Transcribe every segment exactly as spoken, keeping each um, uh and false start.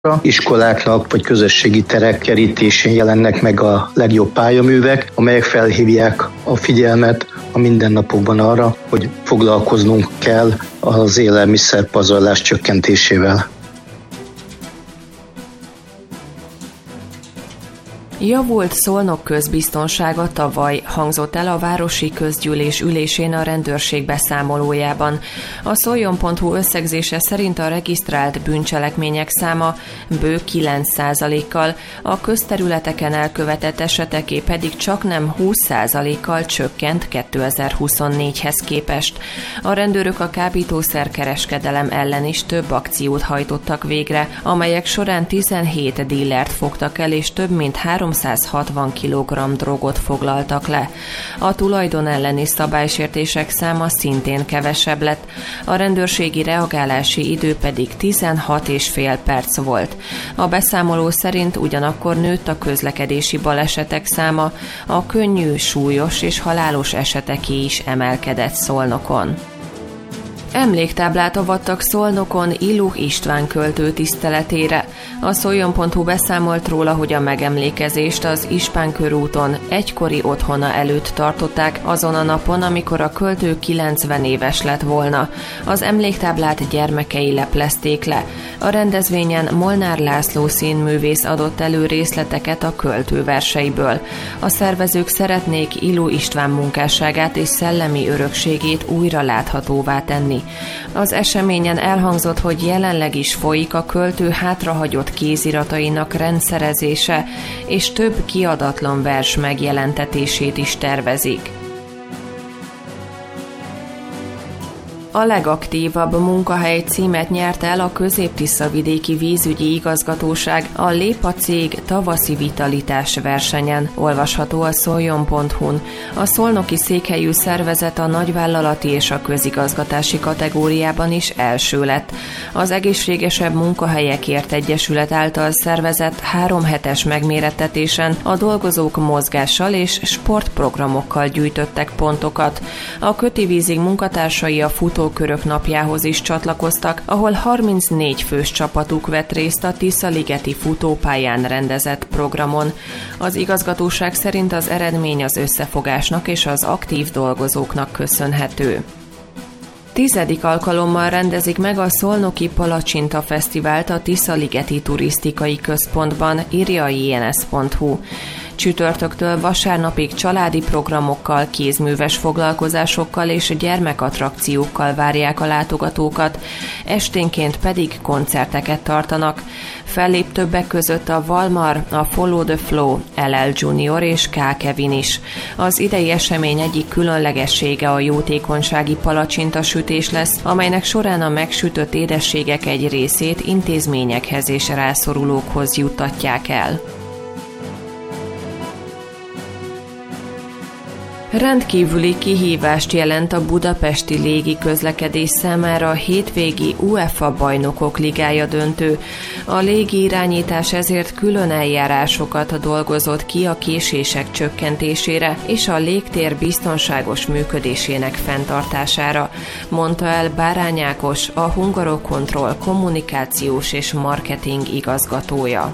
Iskoláknak vagy közösségi terek kerítésén jelennek meg a legjobb pályaművek, amelyek felhívják a figyelmet a mindennapokban arra, hogy foglalkoznunk kell az élelmiszerpazarlás csökkentésével. Javult Szolnok közbiztonsága tavaly, hangzott el a Városi Közgyűlés ülésén a rendőrség beszámolójában. A szoljon pont hu összegzése szerint a regisztrált bűncselekmények száma bő kilenc százalékkal, a közterületeken elkövetett eseteké pedig csaknem húsz százalékkal csökkent kétezer-huszonnégyhez képest. A rendőrök a kábítószerkereskedelem ellen is több akciót hajtottak végre, amelyek során tizenhét dílert fogtak el és több mint háromszázhatvan kilogramm drogot foglaltak le. A tulajdon elleni szabálysértések száma szintén kevesebb lett, a rendőrségi reagálási idő pedig tizenhat és fél perc volt. A beszámoló szerint ugyanakkor nőtt a közlekedési balesetek száma, a könnyű, súlyos és halálos eseteké is emelkedett Szolnokon. Emléktáblát avattak Szolnokon Illuch István költő tiszteletére. A szoljon pont hu beszámolt róla, hogy a megemlékezést az Ispán körúton egykori otthona előtt tartották azon a napon, amikor a költő kilencven éves lett volna. Az emléktáblát gyermekei leplezték le. A rendezvényen Molnár László színművész adott elő részleteket a költő verseiből. A szervezők szeretnék Illuch István munkásságát és szellemi örökségét újra láthatóvá tenni. Az eseményen elhangzott, hogy jelenleg is folyik a költő hátrahagyott kéziratainak rendszerezése, és több kiadatlan vers megjelentetését is tervezik. A legaktívabb munkahely címet nyert el a Közép-Tiszavidéki Vízügyi Igazgatóság a Lépa cég tavaszi vitalitás versenyen, olvasható a szoljon pont hu-n. A szolnoki székhelyű szervezet a nagyvállalati és a közigazgatási kategóriában is első lett. Az Egészségesebb Munkahelyekért Egyesület által szervezett három hetes megmérettetésen a dolgozók mozgással és sportprogramokkal gyűjtöttek pontokat. A Kötivízig munkatársai a futó körök napjához is csatlakoztak, ahol harmincnégy fős csapatuk vett részt a Tiszaligeti futópályán rendezett programon. Az igazgatóság szerint az eredmény az összefogásnak és az aktív dolgozóknak köszönhető. Tizedik alkalommal rendezik meg a Szolnoki Palacsinta Fesztivált a Tiszaligeti Turisztikai Központban, írja a i en es pont hu. Csütörtöktől vasárnapig családi programokkal, kézműves foglalkozásokkal és gyermekattrakciókkal várják a látogatókat, esténként pedig koncerteket tartanak. Fellép többek között a Valmar, a Follow the Flow, el el Junior és K. Kevin is. Az idei esemény egyik különlegessége a jótékonysági palacsintasütés lesz, amelynek során a megsütött édességek egy részét intézményekhez és rászorulókhoz juttatják el. Rendkívüli kihívást jelent a budapesti légiközlekedés számára a hétvégi UEFA Bajnokok Ligája döntő. A légirányítás ezért külön eljárásokat dolgozott ki a késések csökkentésére és a légtér biztonságos működésének fenntartására, mondta el Bárány Ákos, a Hungarocontrol kommunikációs és marketing igazgatója.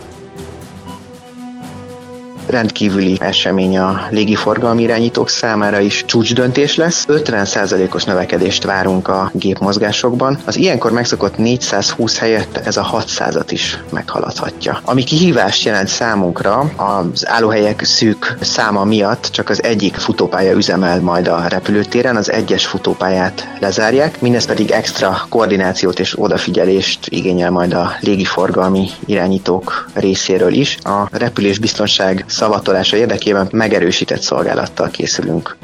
Rendkívüli esemény a légiforgalmi irányítók számára is csúcsdöntés lesz. ötven százalékos növekedést várunk a gépmozgásokban. Az ilyenkor megszokott négyszázhúsz helyett ez a hatszázat is meghaladhatja. Ami kihívást jelent számunkra, az állóhelyek szűk száma miatt csak az egyik futópálya üzemel majd a repülőtéren, az egyes futópályát lezárják, mindez pedig extra koordinációt és odafigyelést igényel majd a légiforgalmi irányítók részéről is. A repülésbiztonság szavatolása érdekében megerősített szolgálattal készülünk.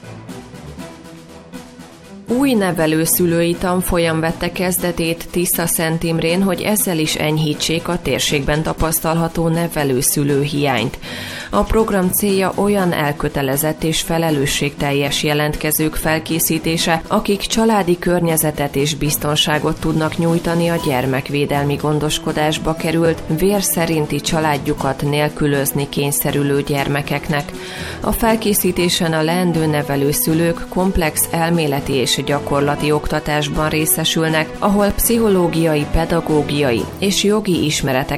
Új nevelőszülői tanfolyam vette kezdetét Tisza-Szent Imrén, hogy ezzel is enyhítsék a térségben tapasztalható nevelőszülő hiányt. A program célja olyan elkötelezett és felelősségteljes jelentkezők felkészítése, akik családi környezetet és biztonságot tudnak nyújtani a gyermekvédelmi gondoskodásba került, vér szerinti családjukat nélkülözni kényszerülő gyermekeknek. A felkészítésen a leendő nevelőszülők komplex elméleti és gyakorlati oktatásban részesülnek, ahol pszichológiai, pedagógiai és jogi ismeretek